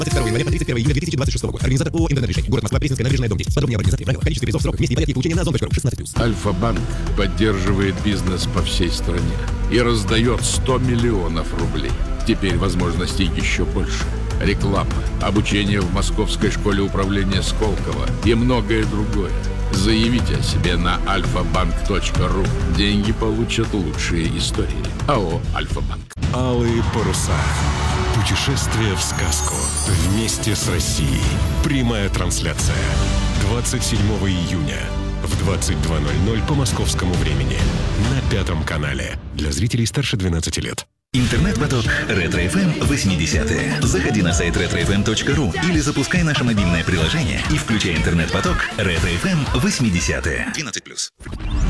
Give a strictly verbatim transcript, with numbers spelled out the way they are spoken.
двадцать второго января по тридцать первое июня две тысячи двадцать шестого года. Организатор ООО «Интернет-решение». Город Москва, Пресненская набережная, дом десять. Подробнее об организации, правила, количестве призов, сроках, месте и порядке получения на зон точка ру. шестнадцать плюс. Альфа-банк поддерживает бизнес по всей стране и раздает сто миллионов рублей. Теперь возможностей еще больше. Реклама, обучение в Московской школе управления Сколково и многое другое. Заявите о себе на альфа-банк точка ру. Деньги получат лучшие истории. АО «Альфа-банк». Алые паруса. Путешествие в сказку. Вместе с Россией. Прямая трансляция. двадцать седьмого июня в двадцать два ноль ноль по московскому времени. На Пятом канале. Для зрителей старше двенадцати лет. Интернет-поток Ретро-эф эм восьмидесятые. Заходи на сайт ретро эф эм точка ру или запускай наше мобильное приложение и включай интернет-поток Ретро-эф эм восьмидесятые. двенадцать плюс.